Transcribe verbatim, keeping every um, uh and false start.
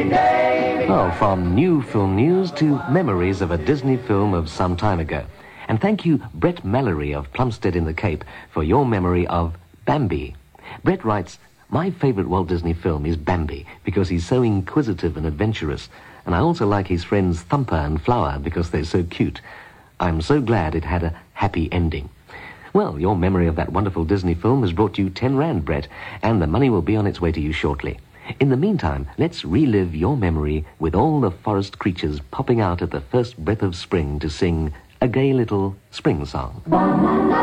day. Well, from new film news to memories of a Disney film of some time ago. And thank you, Brett Mallory of Plumstead in the Cape, for your memory of Bambi. Brett writes, "My favourite Walt Disney film is Bambi because he's so inquisitive and adventurous. And I also like his friends Thumper and Flower because they're so cute. I'm so glad it had a happy ending." Well, your memory of that wonderful Disney film has brought you ten rand, Brett, and the money will be on its way to you shortly. In the meantime, let's relive your memory with all the forest creatures popping out at the first breath of spring to sing a gay little spring song.